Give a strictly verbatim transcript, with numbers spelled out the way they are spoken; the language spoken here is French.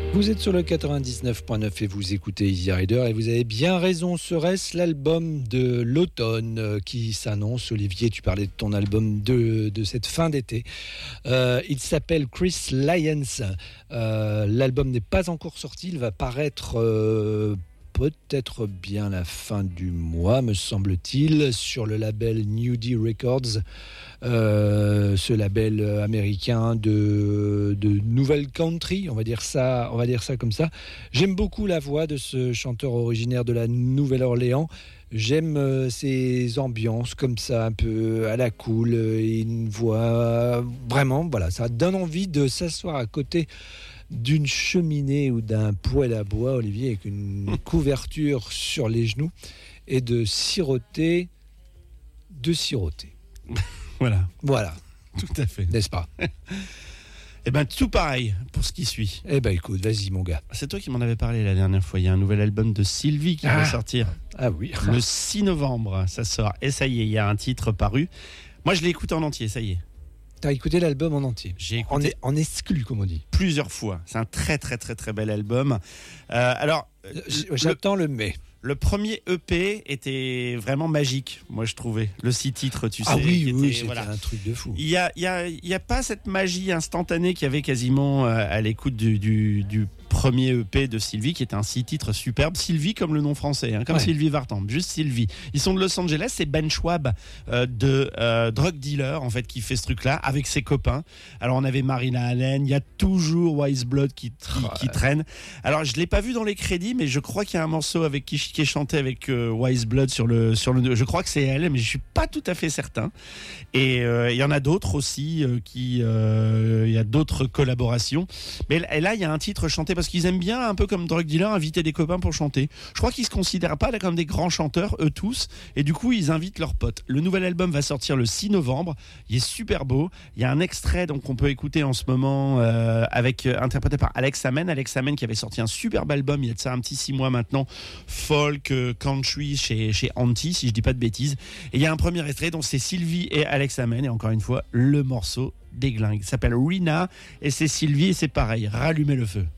Vous êtes sur le quatre-vingt-dix-neuf point neuf et vous écoutez Easy Rider et vous avez bien raison, serait-ce l'album de l'automne qui s'annonce. Olivier, tu parlais de ton album de, de cette fin d'été. Euh, il s'appelle Chris Lyons. Euh, l'album n'est pas encore sorti, il va paraître euh, peut-être bien la fin du mois, me semble-t-il, sur le label Nudie Records. Euh, ce label américain de, de nouvelle country, on va dire ça, on va dire ça comme ça. J'aime beaucoup la voix de ce chanteur originaire de la Nouvelle-Orléans. J'aime euh, ses ambiances comme ça, un peu à la cool, euh, une voix vraiment, voilà, ça donne envie de s'asseoir à côté d'une cheminée ou d'un poêle à bois, Olivier, avec une couverture sur les genoux et de siroter, de siroter. Voilà. Voilà. Tout à fait. N'est-ce pas? Eh bien, tout pareil pour ce qui suit. Eh ben écoute, vas-y mon gars. C'est toi qui m'en avais parlé la dernière fois. Il y a un nouvel album de Sylvie qui ah. va sortir. Ah oui. Le six novembre, ça sort. Et ça y est, il y a un titre paru. Moi, je l'ai écouté en entier, ça y est. T'as écouté l'album en entier? J'ai écouté en, en exclu, comme on dit. Plusieurs fois. C'est un très, très, très, très bel album. Euh, alors, j'attends le, le mai. Le premier E P était vraiment magique, moi je trouvais. Le six titres, tu sais. Ah oui, qui oui, était, c'était voilà. un truc de fou. Il y a, il y a, il y a pas cette magie instantanée qu'il y avait quasiment à l'écoute du, du, du premier E P de Sylvie, qui était un six titres superbe. Sylvie comme le nom français, hein, comme ouais. Sylvie Vartan, juste Sylvie. Ils sont de Los Angeles, c'est Ben Schwab euh, de euh, Drug Dealer en fait qui fait ce truc-là avec ses copains. Alors on avait Marina Allen, il y a toujours Wise Blood qui, qui, ouais. qui traîne. Alors je l'ai pas vu dans les crédits, mais je crois qu'il y a un morceau avec qui, qui est chanté avec euh, Wise Blood sur le sur le. Je crois que c'est elle, mais je suis pas tout à fait certain. Et il euh, y en a d'autres aussi euh, qui, il euh, y a d'autres collaborations. Mais et là il y a un titre chanté parce qu'ils aiment bien, un peu comme Drug Dealer, inviter des copains pour chanter. Je crois qu'ils se considèrent pas là comme des grands chanteurs, eux tous, et du coup ils invitent leurs potes. Le nouvel album va sortir le six novembre. Il est super beau. Il y a un extrait donc qu'on peut écouter en ce moment, euh, avec euh, interprété par Alex Amen. Alex Amen qui avait sorti un superbe album il y a de ça un petit six mois maintenant, folk euh, country chez chez Anti, si je dis pas de bêtises. Et il y a un premier extrait donc c'est Sylvie et Alex Amen, et encore une fois le morceau déglingue. Il s'appelle Rina et c'est Sylvie et c'est pareil. Rallumez le feu.